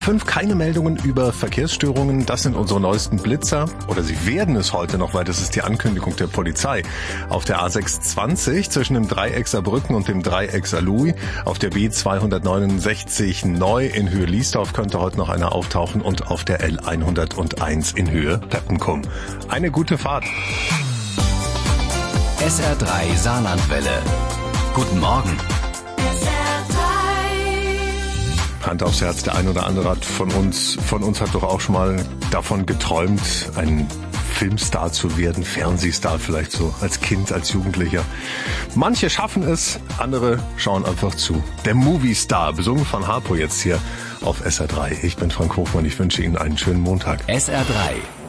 5 keine Meldungen über Verkehrsstörungen. Das sind unsere neuesten Blitzer. Oder sie werden es heute noch, weil das ist die Ankündigung der Polizei. Auf der A620 zwischen dem Dreieck Saarbrücken und dem Dreieck Saarlouis. Auf der B269 neu in Höhe Liesdorf könnte heute noch einer auftauchen. Und auf der L101 in Höhe Peppenkum. Eine gute Fahrt. SR3 Saarlandwelle. Guten Morgen. Hand aufs Herz, der ein oder andere hat von uns hat doch auch schon mal davon geträumt, ein Filmstar zu werden, Fernsehstar vielleicht so, als Kind, als Jugendlicher. Manche schaffen es, andere schauen einfach zu. Der Movie-Star, besungen von Harpo jetzt hier auf SR3. Ich bin Frank Hofmann, ich wünsche Ihnen einen schönen Montag. SR3